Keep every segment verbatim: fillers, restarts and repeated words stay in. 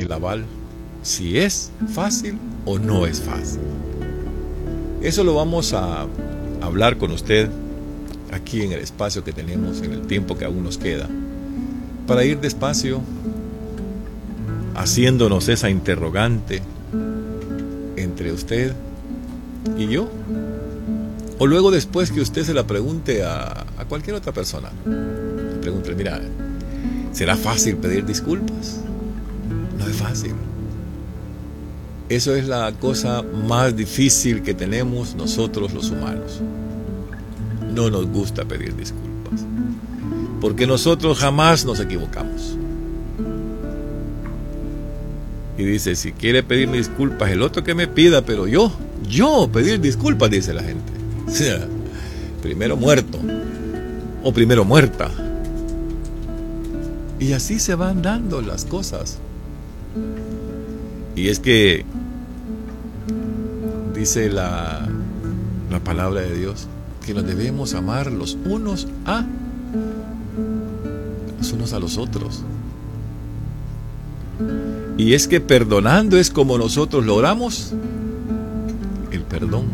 el aval si es fácil o no es fácil. Eso lo vamos a hablar con usted aquí en el espacio que tenemos, en el tiempo que aún nos queda, para ir despacio haciéndonos esa interrogante entre usted y yo, o luego después que usted se la pregunte a, a cualquier otra persona. Pregúntele, mira, ¿será fácil pedir disculpas? No es fácil. Eso es la cosa más difícil que tenemos nosotros los humanos. No nos gusta pedir disculpas, porque nosotros jamás nos equivocamos. Y dice, si quiere pedirme disculpas el otro que me pida, pero yo, yo pedir disculpas, dice la gente. O sea, primero muerto, o primero muerta. Y así se van dando las cosas. Y es que dice la, la palabra de Dios que nos debemos amar los unos a los unos a los otros. Y es que perdonando es como nosotros logramos el perdón.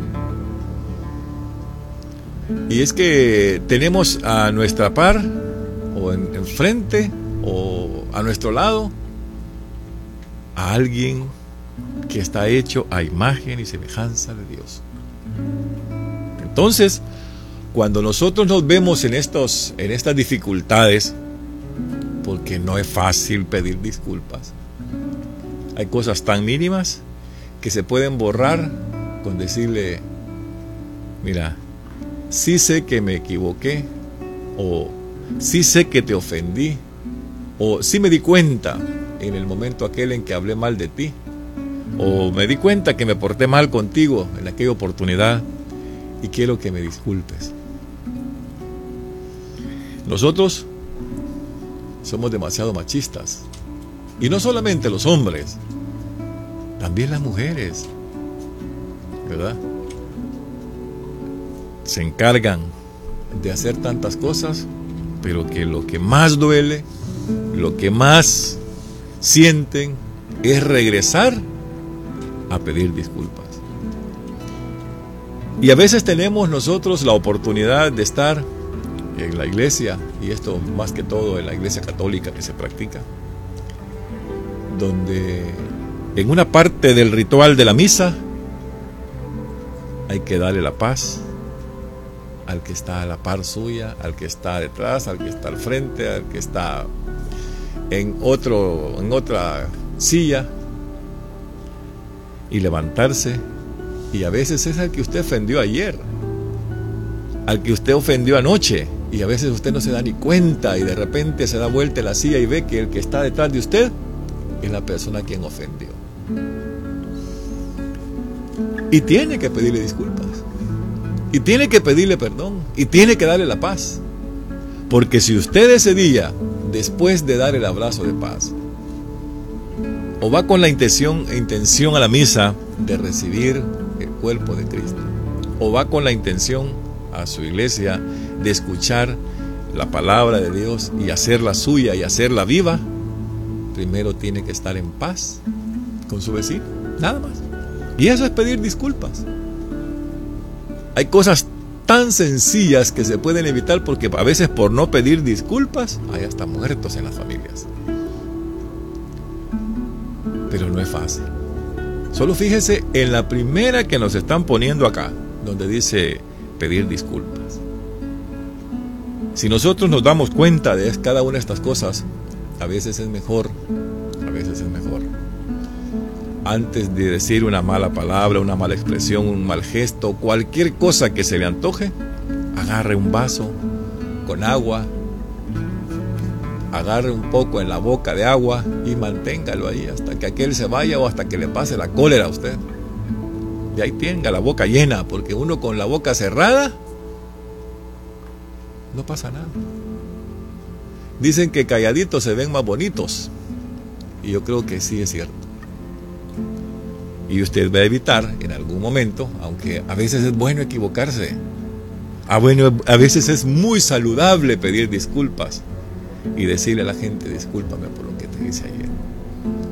Y es que tenemos a nuestra par, o en, enfrente, o a nuestro lado, a alguien que está hecho a imagen y semejanza de Dios. Entonces, cuando nosotros nos vemos en estos, en estas dificultades, porque no es fácil pedir disculpas, hay cosas tan mínimas que se pueden borrar con decirle, mira, sí sé que me equivoqué, o sí sé que te ofendí, o sí me di cuenta en el momento aquel en que hablé mal de ti, o me di cuenta que me porté mal contigo en aquella oportunidad y quiero que me disculpes. Nosotros somos demasiado machistas, y no solamente los hombres, también las mujeres, ¿verdad? Se encargan de hacer tantas cosas, pero que lo que más duele, lo que más sienten es regresar a pedir disculpas. Y a veces tenemos nosotros la oportunidad de estar en la iglesia, y esto más que todo en la iglesia católica que se practica, donde en una parte del ritual de la misa hay que darle la paz al que está a la par suya, al que está detrás, al que está al frente, al que está en otro, en otra silla, y levantarse. Y a veces es al que usted ofendió ayer, al que usted ofendió anoche, y a veces usted no se da ni cuenta, y de repente se da vuelta en la silla y ve que el que está detrás de usted es la persona a quien ofendió. Y tiene que pedirle disculpas, y tiene que pedirle perdón, y tiene que darle la paz. Porque si usted ese día, después de dar el abrazo de paz, o va con la intención, intención a la misa de recibir el cuerpo de Cristo, o va con la intención a su iglesia de escuchar la palabra de Dios y hacerla suya y hacerla viva, primero tiene que estar en paz con su vecino, nada más. Y eso es pedir disculpas. Hay cosas tan sencillas que se pueden evitar, porque a veces por no pedir disculpas hay hasta muertos en las familias. Pero no es fácil. Solo fíjese en la primera que nos están poniendo acá, donde dice pedir disculpas. Si nosotros nos damos cuenta de cada una de estas cosas, a veces es mejor, a veces es mejor, antes de decir una mala palabra, una mala expresión, un mal gesto, cualquier cosa que se le antoje, agarre un vaso con agua, agarre un poco en la boca de agua y manténgalo ahí hasta que aquel se vaya, o hasta que le pase la cólera a usted. Y ahí tenga la boca llena, porque uno con la boca cerrada no pasa nada. Dicen que calladitos se ven más bonitos, y yo creo que sí es cierto. Y usted va a evitar en algún momento, aunque a veces es bueno equivocarse, a, bueno, a veces es muy saludable pedir disculpas y decirle a la gente, discúlpame por lo que te hice ayer.